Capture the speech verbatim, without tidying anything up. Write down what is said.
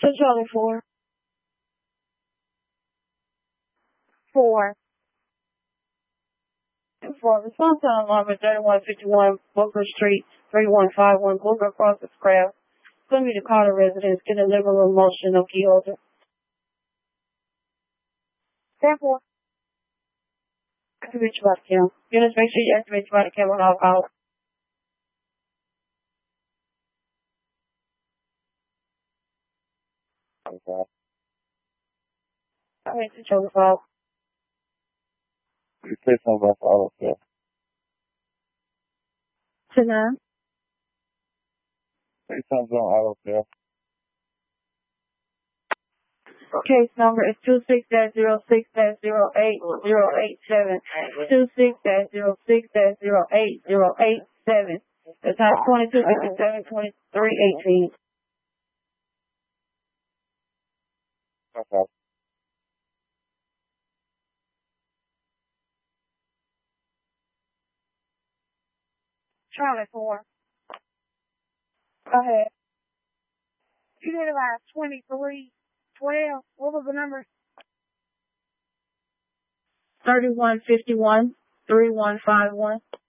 To Charlie four. Four. For response to alarm at thirty-one fifty-one Booker Street, thirty-one fifty-one Booker Crossing Square. Send me to Carter residence. Get a living room motion of key holder. Therefore, activate your body cam. Units, make sure you activate your body cam on all out. Okay. I need to show the file. You say something about the auto sale. To nine. Say something on auto sale. Case number is two six dash zero six dash zero eight zero eight seven. Two six dash zero six dash zero eight zero eight seven. The time twenty-two fifty-seven twenty-three eighteen. Okay. Charlie four. Go ahead. You did about twenty-three twelve. What was the number? Thirty-one fifty-one three one five one.